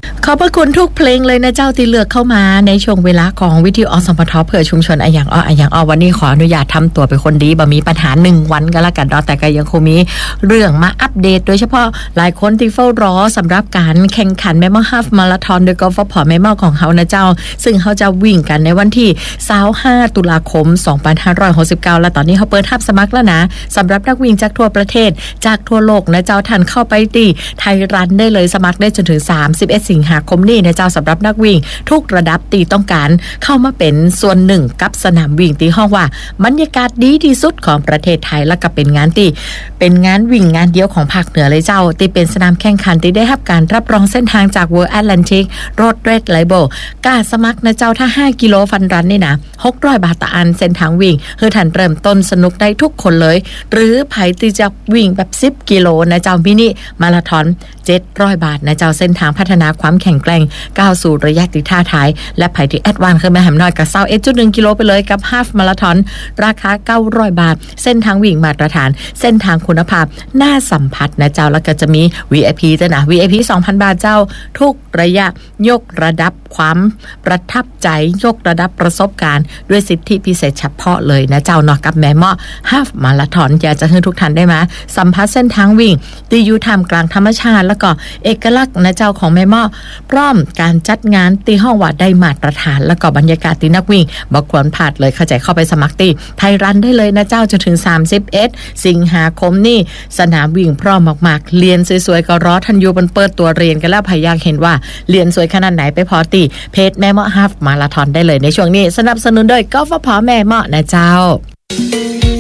ขอบพระคุณทุกเพลงเลยนะเจ้าที่เลือกเข้ามาในช่วงเวลาของวิทยุอสมทเพื่อชุมชนอย่างวันนี้ขออนุญาตทำตัวเป็นคนดีบ่มีปัญหา1วันก็แล้วกันแต่ก็ยังคงมีเรื่องมาอัปเดตโดยเฉพาะหลายคนที่เฝ้ารอสำหรับการแข่งขันแมมมอฮาฟมาราธอนโดยกฟผ.แมมมอของเขานะเจ้าซึ่งเขาจะวิ่งกันในวันที่25ตุลาคม2569และตอนนี้เขาเปิดรับสมัครแล้วนะสำหรับนักวิ่งจากทั่วประเทศจากทั่วโลกนะเจ้าท่านเข้าไปที่ไทยรันได้เลยสมัครได้จนถึง31สิงหาคมนี้นะเจ้าสำหรับนักวิ่งทุกระดับตีต้องการเข้ามาเป็นส่วนหนึ่งกับสนามวิ่งตีห้องว่าบรรยากาศดีที่สุดของประเทศไทยและก็เป็นงานวิ่งงานเดียวของภาคเหนือเลยเจ้าที่เป็นสนามแข่งขันที่ได้รับการรับรองเส้นทางจาก World Atlantic Road Race Label กล้าสมัครนะเจ้าถ้า5กิโลฟันรันนี่นะ600บาทต่ออันเส้นทางวิ่งคือท่านเริ่มต้นสนุกได้ทุกคนเลยหรือไผที่จะวิ่งแบบ10กิโลนะเจ้ามินิมาราธอน700บาทนะเจ้าเส้นทางพัฒนาความแข็งแกร่งก้าวสู่ระยะติดท่าท้ายและไผที่แอดวานซ์ขึ้นมาแหมน้อยกับ21.1กิโลไปเลยกับฮาฟมาราธอนราคา900บาทเส้นทางวิ่งมาตรฐานเส้นทางคุณภาพน่าสัมผัสนะเจ้าแล้วก็จะมี VIP จ้ะนะ VIP 2,000 บาทเจ้าทุกระยะยกระดับความประทับใจยกระดับประสบการณ์ด้วยสิทธิพิเศษเฉพาะเลยนะเจ้าเนาะกับแม่หม้อฮาฟมาราธอนอยากจะให้ทุกท่านได้มาสัมผัสเส้นทางวิ่งที่อยู่ท่ามกลางธรรมชาติแล้วก็เอกลักษณ์นะเจ้าของแม่หม้อพร้อมการจัดงานตีห้องว่าได้มาตรฐานแล้วก็บรรยากาศที่นักวิ่งบ่ควรพลาดเลยเข้าใจเข้าไปสมัครตีไทยรันได้เลยนะเจ้าจนถึง31สิงหาคมนี่สนามวิ่งพร้อมมากๆเรียนสวยๆก็รอท่านอยู่บนเปิดตัวเรียนกันแล้วพยายามเห็นว่าเรียนสวยขนาดไหนไปพอตีเพจแม่หม้อฮาฟมาราธอนได้เลยในช่วงนี้สนับสนุนโดยกฟผ.แม่หม้อนะเจ้า